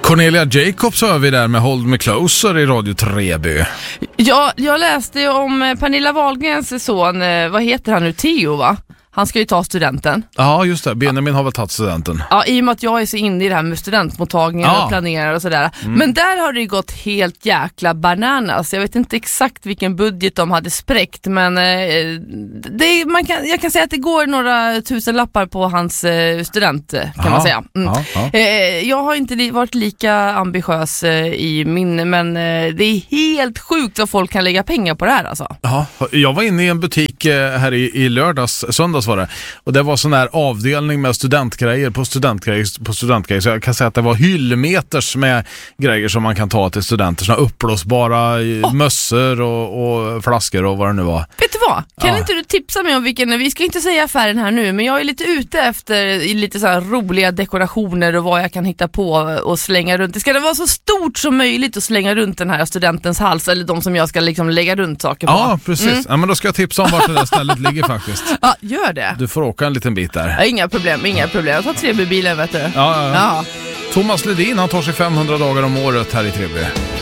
Cornelia Jacobs har vi där med Hold Me Closer i Radio Treby. Ja, jag läste om Pernilla Wahlgrens son, vad heter han nu, Theo va? Han ska ju ta studenten. Ja, just det. Benjamin har väl tagit studenten. Ja, i och med att jag är så inne i det här med studentmottagningen och planerar och sådär. Men där har det ju gått helt jäkla bananas. Jag vet inte exakt vilken budget de hade spräckt, men jag kan säga att det går några tusenlappar på hans student, kan man säga. Jag har inte varit lika ambitiös i min, men det är helt sjukt vad folk kan lägga pengar på det här alltså. Ja, jag var inne i en butik här i söndags var det. Och det var sån här avdelning med studentgrejer på studentgrejer. Så jag kan säga att det var hyllmeters med grejer som man kan ta till studenter. Såna uppblåsbara mössor och flaskor och vad det nu var. Vet du vad? Kan inte du tipsa mig om vilken, vi ska inte säga affären här nu, men jag är lite ute efter lite så här roliga dekorationer och vad jag kan hitta på och slänga runt. Det ska vara så stort som möjligt att slänga runt den här studentens hals, eller de som jag ska liksom lägga runt saker på. Ja, precis. Ja, men då ska jag tipsa om vart det där stället ligger faktiskt. Ja, gör det. Du får åka en liten bit där. Ja, inga problem. Jag tar Treby-bilen, vet du. Ja. Thomas Ledin, han tar sig 500 dagar om året här i Treby.